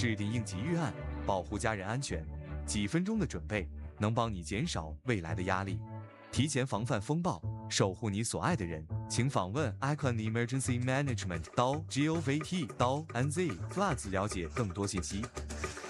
制定应急预案，保护家人安全。几分钟的准备能帮你减少未来的压力，提前防范风暴，守护你所爱的人。请访问 Icon Emergency Management 到 govt 到 nz floods 了解更多信息。